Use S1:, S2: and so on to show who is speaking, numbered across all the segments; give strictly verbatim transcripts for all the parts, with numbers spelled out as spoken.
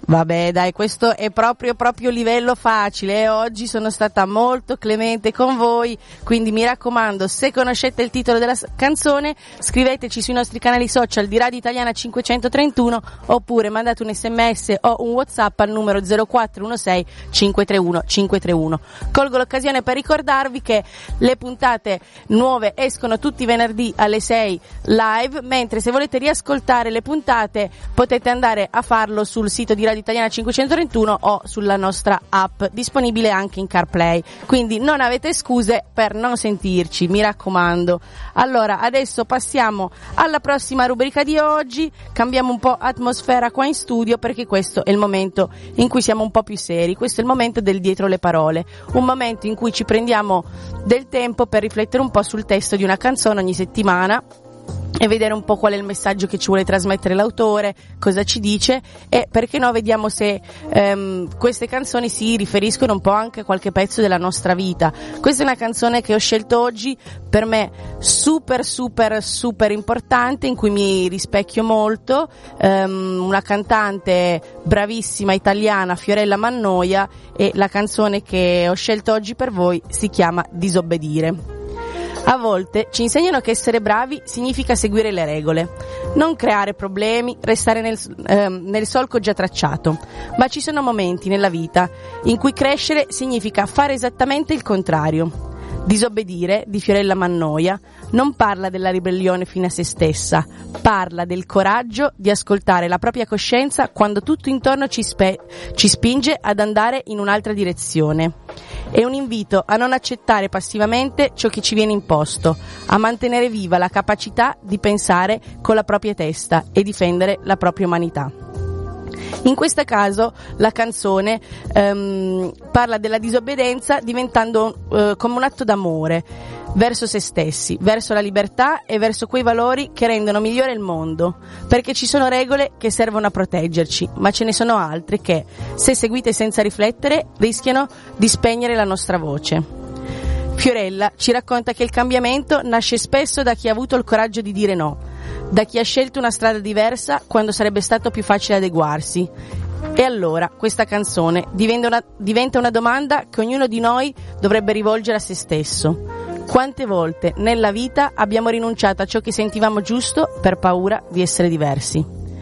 S1: Vabbè, dai, questo è proprio proprio livello facile e oggi sono stata molto clemente con voi, quindi mi raccomando, se conoscete il titolo della canzone scriveteci sui nostri canali social di Radio Italiana cinquecentotrentuno oppure mandate un sms o un WhatsApp al numero zero quattro uno sei cinque tre uno cinque tre uno. Colgo l'occasione per ricordarvi che le puntate nuove escono tutti i venerdì alle sei live, mentre se volete riascoltare le puntate potete andare a farlo sul sito di Radio Italiana cinquecentotrentuno o sulla nostra app, disponibile anche in CarPlay, quindi non avete scuse per non sentirci, mi raccomando. Allora, adesso passiamo alla prossima rubrica di oggi, cambiamo un po' atmosfera qua in studio perché questo è il momento in cui siamo un po' più seri, questo è il momento del dietro le parole, un momento in cui ci prendiamo del tempo per riflettere un po' sul testo di una canzone ogni settimana e vedere un po' qual è il messaggio che ci vuole trasmettere l'autore, cosa ci dice e perché no vediamo se ehm, queste canzoni si riferiscono un po' anche a qualche pezzo della nostra vita. Questa è una canzone che ho scelto oggi, per me super super super importante, in cui mi rispecchio molto, ehm, una cantante bravissima italiana, Fiorella Mannoia, e la canzone che ho scelto oggi per voi si chiama Disobbedire. A volte ci insegnano che essere bravi significa seguire le regole, non creare problemi, restare nel, eh, nel solco già tracciato, ma ci sono momenti nella vita in cui crescere significa fare esattamente il contrario. Disobbedire, di Fiorella Mannoia, non parla della ribellione fine a se stessa, parla del coraggio di ascoltare la propria coscienza quando tutto intorno ci, spe- ci spinge ad andare in un'altra direzione. È un invito a non accettare passivamente ciò che ci viene imposto, a mantenere viva la capacità di pensare con la propria testa e difendere la propria umanità. In questo caso la canzone ehm, parla della disobbedienza diventando eh, come un atto d'amore verso se stessi, verso la libertà e verso quei valori che rendono migliore il mondo, perché ci sono regole che servono a proteggerci, ma ce ne sono altre che, se seguite senza riflettere, rischiano di spegnere la nostra voce. Fiorella ci racconta che il cambiamento nasce spesso da chi ha avuto il coraggio di dire no, da chi ha scelto una strada diversa quando sarebbe stato più facile adeguarsi. E allora questa canzone diventa una, diventa una domanda che ognuno di noi dovrebbe rivolgere a se stesso. Quante volte nella vita abbiamo rinunciato a ciò che sentivamo giusto per paura di essere diversi?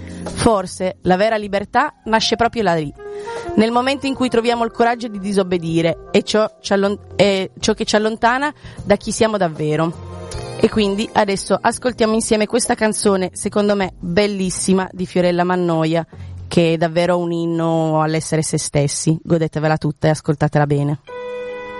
S1: Forse la vera libertà nasce proprio là lì, nel momento in cui troviamo il coraggio di disobbedire e ciò, ci allont- e ciò che ci allontana da chi siamo davvero. E quindi adesso ascoltiamo insieme questa canzone, secondo me bellissima, di Fiorella Mannoia, che è davvero un inno all'essere se stessi. Godetevela tutta e ascoltatela bene.